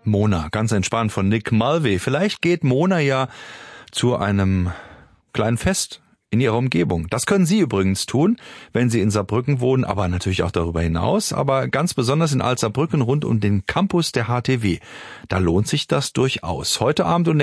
Mona, ganz entspannt von Nick Mulvey. Vielleicht geht Mona ja zu einem kleinen Fest in ihrer Umgebung. Das können Sie übrigens tun, wenn Sie in Saarbrücken wohnen, aber natürlich auch darüber hinaus, aber ganz besonders in Alt-Saarbrücken rund um den Campus der HTW. Da lohnt sich das durchaus. Heute Abend